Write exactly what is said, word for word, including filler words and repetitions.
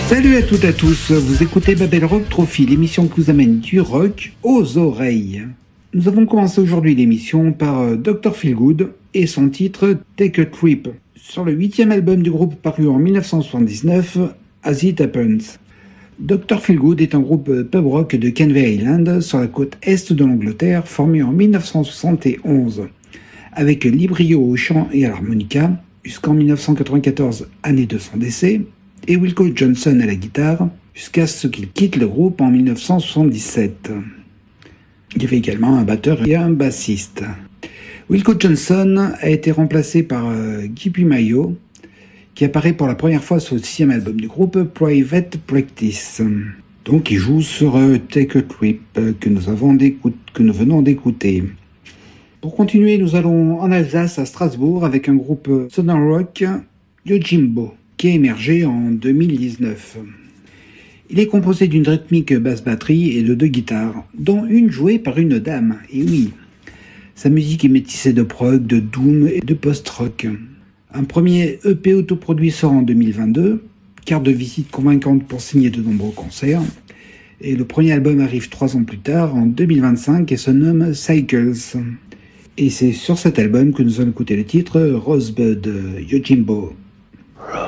Salut à toutes et à tous, vous écoutez Babel Rock Trophy, l'émission qui vous amène du rock aux oreilles. Nous avons commencé aujourd'hui l'émission par docteur Feelgood et son titre Take a Trip, sur le huitième album du groupe paru en dix-neuf cent soixante-dix-neuf, As It Happens. docteur Feelgood est un groupe pub rock de Canvey Island, sur la côte est de l'Angleterre, formé en dix-neuf cent soixante et onze, avec Lee Brio au chant et à l'harmonica, jusqu'en dix-neuf cent quatre-vingt-quatorze, année de son décès, et Wilco Johnson à la guitare, jusqu'à ce qu'il quitte le groupe en dix-neuf cent soixante-dix-sept. Il y avait également un batteur et un bassiste. Wilco Johnson a été remplacé par euh, Guy Mayo, qui apparaît pour la première fois sur le sixième album du groupe, Private Practice. Donc il joue sur euh, Take a Trip, euh, que, nous avons que nous venons d'écouter. Pour continuer, nous allons en Alsace, à Strasbourg, avec un groupe Southern Rock, Yojimbo, qui a émergé en deux mille dix-neuf. Il est composé d'une rythmique basse-batterie et de deux guitares, dont une jouée par une dame, et oui. Sa musique est métissée de prog, de doom et de post-rock. Un premier E P autoproduit sort en deux mille vingt-deux, carte de visite convaincante pour signer de nombreux concerts, et le premier album arrive trois ans plus tard, en deux mille vingt-cinq, et se nomme Cycles. Et c'est sur cet album que nous allons écouter le titre Rosebud Yojimbo.